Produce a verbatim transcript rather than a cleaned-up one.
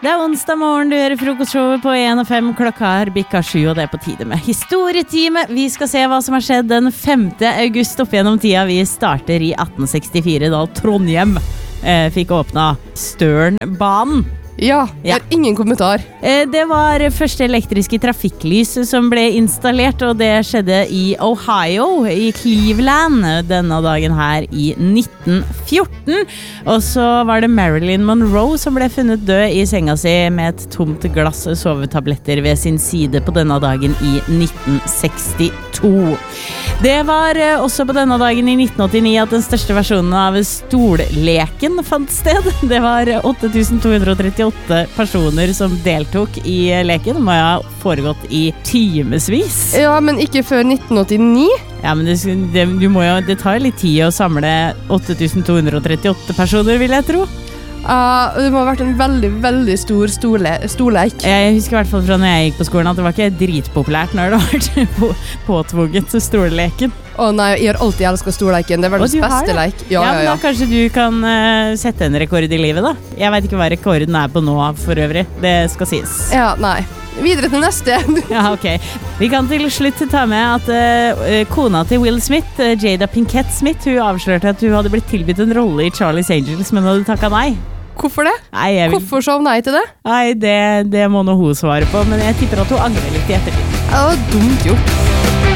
Det er onsdag morgen, du hører frokostshowet på en og fem, klokka er bikka sju, og det er på tide med historietime. Vi skal se hva som har skjedd den femte august opp gjennom tida. Vi starter i atten sekstifire, da Trondheim eh, fikk åpna Størnbanen. Ja, jeg har ingen kommentar. Eh, det var første elektriske trafikklys som ble installert, og det skjedde i Ohio, i Cleveland, denne dagen her i nitten fjorten. Og så var det Marilyn Monroe som ble funnet død i senga si med et tomt glass sovetabletter ved sin side på denne dagen i nitten sekstito. Det var også på denne dagen i nitten åttini at den største versjonen av stolleken fant sted. Det var åtte tusen to hundre og trettiåtte personer som deltok i leken. Det må ha foregått i timesvis. Ja, men ikke før nitten åttini. Ja, men det, det, du må jo, det tar litt tid å samle åtte tusen to hundre og trettiåtte personer, vil jeg tro. Uh, det må ha vært en veldig, veldig stor stole, storleik. Jeg husker i hvert fall fra når jeg gikk på skolen at det var ikke dritpopulært når det var på, påtvunget storleken. Å oh, nei, jeg har alltid elsket storleiken. Det er verdens beste leik. Ja, ja, ja, men ja. da kanskje du kan uh, sette en rekord i livet da. Jeg vet ikke hva rekorden er på nå for øvrig. Det skal sies. Ja, nei. Videre til neste. Ja, ok. Vi kan til slutt ta med at uh, kona til Will Smith, uh, Jada Pinkett Smith, hun avslørte at hun hadde blitt tilbudt en rolle i Charlie's Angels, men hadde takket nei. Hvorfor det? Nei, jeg vil... Hvorfor sa hun nei til det? Nei, det, det må nå hun svare på, men jeg tipper at hun angrer litt i ettertid. Ja, dumt gjort.